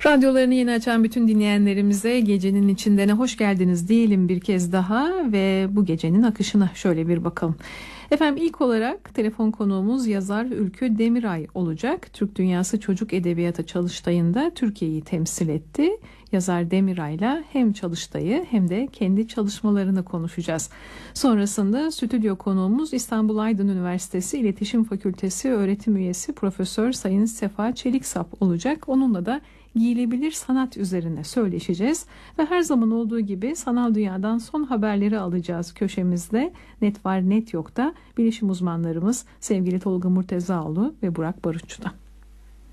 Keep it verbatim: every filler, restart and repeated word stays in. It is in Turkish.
Radyolarını yeni açan bütün dinleyenlerimize gecenin içindene hoş geldiniz diyelim bir kez daha ve bu gecenin akışına şöyle bir bakalım. Efendim ilk olarak telefon konuğumuz yazar Ülkü Demiray olacak. Türk Dünyası Çocuk Edebiyatı Çalıştayı'nda Türkiye'yi temsil etti. Yazar Demiray'la hem Çalıştay'ı hem de kendi çalışmalarını konuşacağız. Sonrasında stüdyo konuğumuz İstanbul Aydın Üniversitesi İletişim Fakültesi öğretim üyesi Profesör Sayın Sefa Çeliksap olacak. Onunla da giyilebilir sanat üzerine söyleşeceğiz ve her zaman olduğu gibi sanal dünyadan son haberleri alacağız köşemizde. Net var net yok da bilişim uzmanlarımız sevgili Tolga Murtezaoğlu ve Burak Barutçu'da.